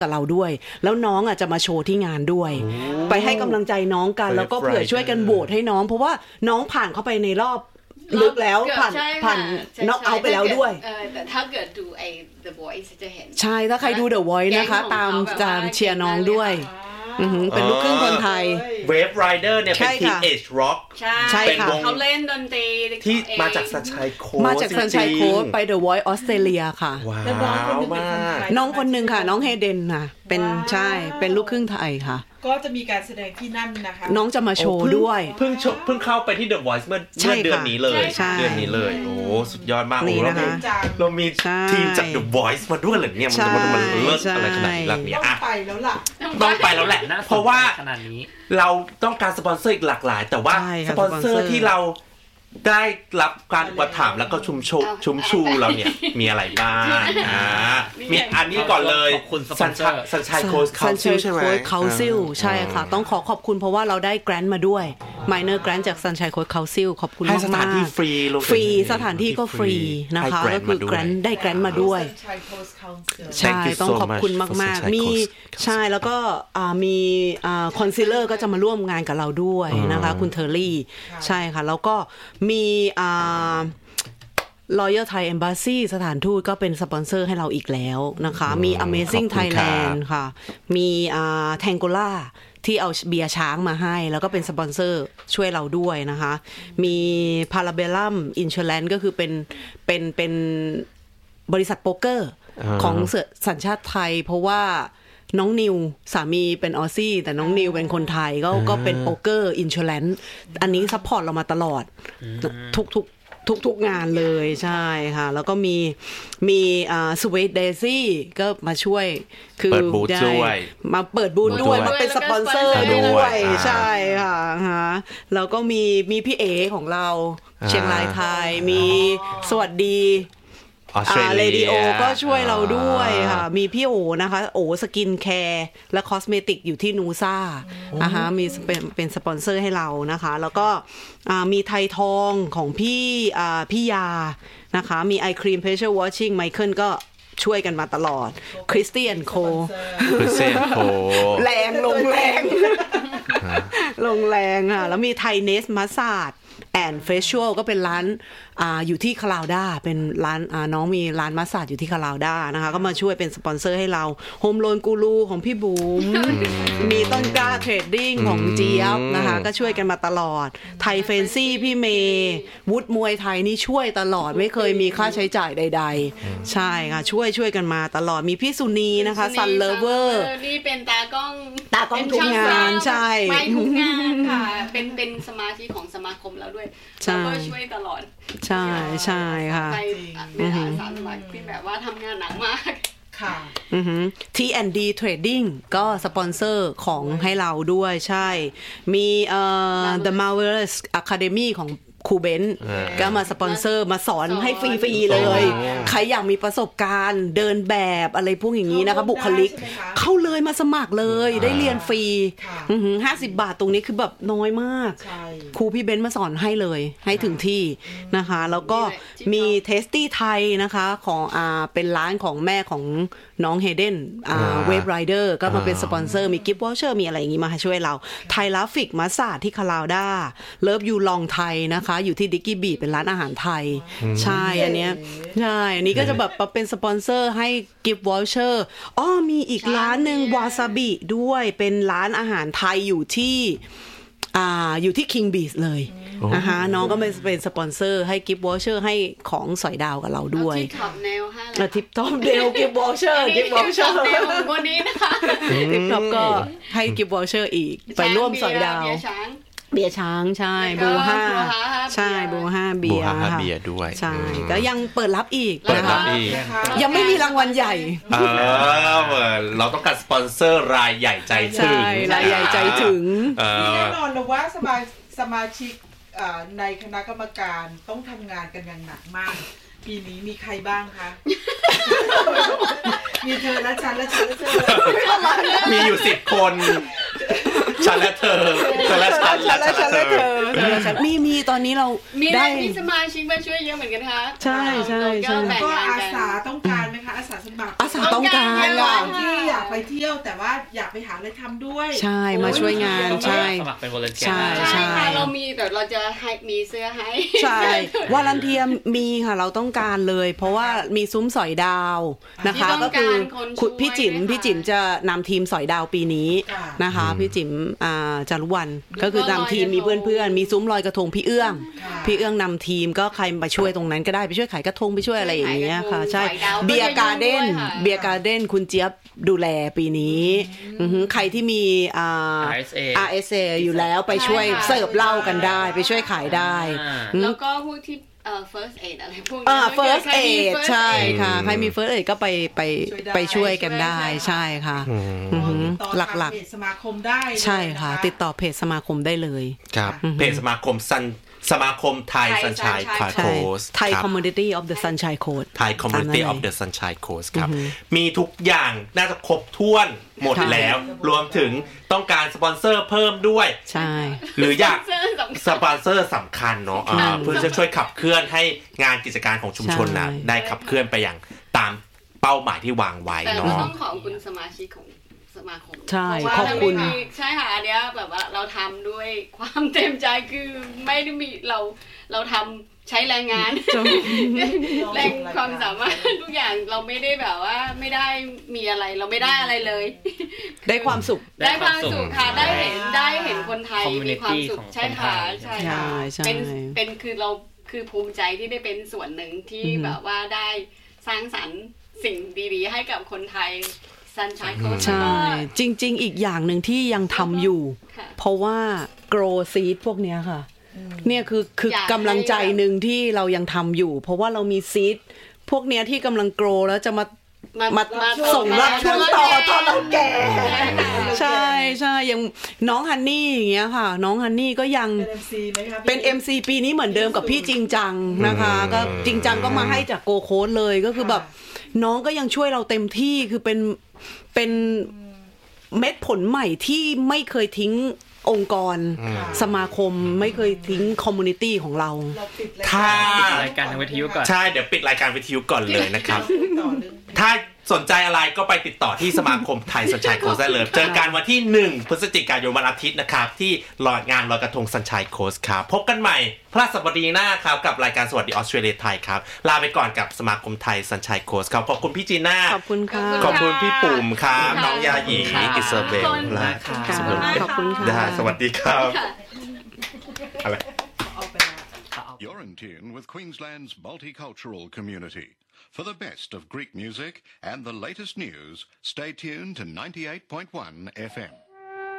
กับเราด้วยแล้วน้องจะมาโชว์ที่งานด้วยไปให้กำลังใจน้องกันแล้วก็เผื่อช่วยกันโหวตให้น้องเพราะว่าน้องผ่านเข้าไปในรอบลึกแล้วผ่านน็อกเอาท์ไปแล้วด้วยแต่ถ้าเกิดดูThe Voice จะเห็นใช่ถ้าใครดู The Voice นะคะตามเชียร์น้องด้วยเป็นลูกครึ่งคนไทย Wave Rider เนี่ยเป็น Teenage Rock ใช่ค่ะเขาเล่นดนตรีที่มาจากซันชัยโค้ดไป The Voice ออสเตรเลียค่ะว้าวมากน้องคนนึงค่ะน้องเฮเดนค่ะเป็นใช่เป็นลูกครึ่งไทยค่ะก็จะมีการแสดงที่นั่นนะคะน้องจะมาโชว์ด้วยเพิ่งเข้าไปที่ The Voice เมื่อเดือนนี้เลยโอ้สุดยอดมากเรามีทีมจาก The Voice มาด้วยเหรอเนี่ยมันเลิศอะไรขนาดนี้ล่ะเนี่ยต้องไปแล้วล่ะต้องไปแล้วแหละเพราะว่าเราต้องการสปอนเซอร์อีกหลากหลายแต่ว่าสปอนเซอร์ที่เราได้รับการอุปถัมภ์แล้วก็ชุมชูเราเนี่ยมีอะไรบ้างมีอันนี้ก่อนเลยสัญชัยโค้ชเคาซิลใช่ไหมเคาซิลใช่ค่ะต้องขอบคุณเพราะว่าเราได้แกรนต์มาด้วย Minor Grant จาก Sunshine Coast Council ขอบคุณมากๆให้สถานที่ฟรีสถานที่ก็ฟรีนะคะก็คือแกรนต์ได้แกรนต์มาด้วยใช่ต้องขอบคุณมากๆมีใช่แล้วก็มีคอนซีลเลอร์ก็จะมาร่วมงานกับเราด้วยนะคะคุณเทอร์รี่ใช่ค่ะแล้วก็มีRoyal Thai Embassy สถานทูตก็เป็นสปอนเซอร์ให้เราอีกแล้วนะคะมี Amazing Thailand ค่ะมีTangola ที่เอาเบียร์ช้างมาให้แล้วก็เป็นสปอนเซอร์ช่วยเราด้วยนะคะมี Parabellum Insurance ก็คือเป็นบริษัทโป๊กเกอร์ของสัญชาติไทยเพราะว่าน้องนิวสามีเป็นออสซี่แต่น้องนิวเป็นคนไทยก็เป็นโป๊กเกอร์อินชัวแรนซ์อันนี้ซัพพอร์ตเรามาตลอดทุกงานเลยใช่ค่ะแล้วก็มีสวีทเดซี่ก็มาช่วยคือมาเปิดบูธด้วยมาเป็นสปอนเซอร์ด้วยใช่ค่ะแล้วก็มีพี่เอของเราเชียงรายไทยมีสวัสดีเรดิโอก็ช่วยเราด้วยค่ะมีพี่โอนะคะโอสกินแคร์และคอสเมติกอยู่ที่นูซ่ามีเป็นสปอนเซอร์ให้เรานะคะแล้วก็มีไทยทองของพี่ยานะคะมีไอครีมเพรสเชอร์วอชชิ่งไมเคิลก็ช่วยกันมาตลอดคริสเตียนโคแรงลงแรงค่ะแล้วมีไทยเนสมัสซาดแอนด์เฟชชัลก็เป็นร้านอยู่ที่คาลาวด้าเป็นร้านน้องมีร้านมัสซาดอยู่ที่คาลาวด้านะคะก็มาช่วยเป็นสปอนเซอร์ให้เราโฮมโลนกูรูของพี่บุ๋มมีต้นกล้าเทรดดิ้งของเจี๊ยบนะคะก็ช่วยกันมาตลอดไทยเฟนซี่พี่เมย์วุฒิมวยไทยนี่ช่วยตลอดไม่เคยมีค่าใช้จ่ายใดๆใช่ค่ะช่วยกันมาตลอดมีพี่สุนีนะคะซันเลเวอร์นี่เป็นตากล้องทุกงานใช่ไม่ทุกงานค่ะเป็นสมาชิกของสมาคมแล้วด้วยแล้วก็ช่วยตลอดใช่ค่ะเป็นอาสาสมัครที่แบบว่าทำงานหนักมากค่ะ T&D Trading ก็สปอนเซอร์ของให้เราด้วยใช่มีThe Marvelous Academy ของครูเบนก็มาสปอนเซอร์มาสอนให้ฟรีๆเลยใครอยากมีประสบการณ์เดินแบบอะไรพวกอย่างนี้นะคะบุคลิกเข้าเลยมาสมัครเลยได้เรียนฟรี50 บาทตรงนี้คือแบบน้อยมากครูพี่เบนมาสอนให้เลยให้ถึงที่นะคะแล้วก็มีเทสตี้ไทยนะคะของเป็นร้านของแม่ของน้องเฮเดนเวฟไรเดอร์ก็มาเป็นสปอนเซอร์มีกิฟต์วอเชอร์มีอะไรอย่างนี้มาช่วยเราไทยลาฟิกมาสซาที่คาลาวด้าเลิฟยูลองไทยนะคะอยู่ที่ดิกกี้บีเป็นร้านอาหารไทยใช่อันเนี้ยใช่อันนี้ก็จะแบบเป็นสปอนเซอร์ให้กิฟต์วอเชอร์มีอีกร้านนึงวาซาบิด้วยเป็นร้านอาหารไทยอยู่ที่คิงบีชเลยนะคะน้องก็เป็นสปอนเซอร์ให้กิฟต์วอเชอร์ให้ของสอยดาวกับเราด้วยทิปท็อปเนลให้ทิปท็อปเนลกิฟต์วอเชอร์วันนี้นะคะทิปท็อปก็ให้กิฟต์วอเชอร์อีกไปร่วมสอยดาวเบียร์ช้างใช่บู5ใช่บู5เบียร์ค่ะเบียร์ด้วยใช่ก็ยังเปิดรับอีกนะคะยังไม่มีรางวัลใหญ่เราต้องการสปอนเซอร์รายใหญ่ใจถึงรายใหญ่ใจถึงแน่นอนเลยว่าสมาชิกในคณะกรรมการต้องทำงานกันอย่างหนักมากปีนี้มีใครบ้างคะมีเธอและฉันและเธอมีอยู่10 คนฉันและเธอฉันและฉันและฉันและเธอมีตอนนี้เราได้มีสมาชิกมาช่วยเยอะเหมือนกันคะใช่ก็อาสาต้องการไหมคะอาสาสมัครอาสาต้องการที่อยากไปเที่ยวแต่ว่าอยากไปหาอะไรทำด้วยใช่มาช่วยงานใช่สมัครเป็นวอลเลนเทียร์ใช่ค่ะเรามีแต่เราจะให้มีเสื้อให้ใช่วอลเลนเทียร์มีค่ะเราต้องการเลยเพราะว่ามีซุ้มสอยดาวนะคะก็คือพี่จิ๋มจะนำทีมสอยดาวปีนี้นะคะพี่จิ๋มจารุวรรณก็คือนำทีมมีเพื่อนมีซุ้มลอยกระทงพี่เอื้องนำทีมก็ใครมาช่วยตรงนั้นก็ได้ไปช่วยขายกระทงไปช่วยอะไรอย่างเงี้ยค่ะใช่เบียร์การ์เด้นคุณเจี๊ยบดูแลปีนี้ใครที่มีRSA อยู่แล้วไปช่วยเสิร์ฟเหล้ากันได้ไปช่วยขายได้แล้วก็พวกที่first aid อะไรพวกนี้ first aid ใช่ค่ะใครมี first aid ก็ไปช่วยกันได้ใช่ค่ะหลักๆสมาคมได้ใช่ค่ะติดต่อเพจสมาคมได้เลยครับเพจสมาคมสมาคมไทย Sunshine Coast Thai Community of the Sunshine Coast Thai Community of the Sunshine Coast ครับมีทุกอย่างน่าจะครบถ้วนหมดแล้วรวมถึงต้องการสปอนเซอร์เพิ่มด้วยใช่หรืออยากสปอนเซอร์สำคัญเนาะเพื่อจะช่วยขับเคลื่อนให้งานกิจการของชุมชนนะได้ขับเคลื่อนไปอย่างตามเป้าหมายที่วางไว้เนาะแต่ต้องขอบคุณสมาชิกของสมาคมใช่ขอบคุณใช่ค่ะอันเนี้ยแบบว่าเราทำด้วยความเต็มใจคือไม่ได้มีเราทำใช้แรงงานแรงความสามารถทุกอย่างเราไม่ได้แบบว่าไม่ได้มีอะไรเราไม่ได้อะไรเลยได้ความสุขค่ะได้เห็นคนไทยมีความสุขใช่ค่ะใช่เป็นคือเราคือภูมิใจที่ได้เป็นส่วนหนึ่งที่แบบว่าได้สร้างสรรค์สิ่งดีๆให้กับคนไทยSunshine Coast ใช่จริงๆอีกอย่างหนึ่งที่ยังทำอยู่เพราะว่า grow seed พวกเนี้ยค่ะเนี่ยคือกำลังใจหนึ่งที่เรายังทำอยู่เพราะว่าเรามีซีดพวกเนี้ยที่กำลัง grow แล้วจะมาส่งรับช่วงต่อตอนเราแก่ใช่ใช่ยังน้องฮันนี่อย่างเงี้ยค่ะน้องฮันนี่ก็ยังเป็น MC ปีนี้เหมือนเดิมกับพี่จริงจังนะคะก็จริงจังก็มาให้จากโกโค้ดเลยก็คือแบบน้องก็ยังช่วยเราเต็มที่คือเป็นเม็ดผลใหม่ที่ไม่เคยทิ้งองค์กรสมาคมไม่เคยทิ้งคอมมูนิตี้ของเราถ้ารายการวิทยุก่อนใช่เดี๋ยวปิดรายการวิทยุก่อนเลยนะครับถ้าสนใจอะไรก็ไปติดต่อที่สมาคมไทย Sunshine Coast ได้เลยเจอกันวันที่1พฤศจิกายนวันอาทิตย์นะครับที่งานลอยกระทง Sunshine Coast ครับพบกันใหม่พฤหัสบดีหน้าครับกับรายการสวัสดีออสเตรเลียไทยครับลาไปก่อนกับสมาคมไทย Sunshine Coast ครับขอบคุณพี่จีน่าขอบคุณค่ะขอบคุณพี่ปุ่มครับน้องยาหยีอิสเบลขอบคุณค่ะสวัสดีครับอะไร You're in tune with Queensland's multicultural community. For the best of Greek music and the latest news, stay tuned to 98.1 FM.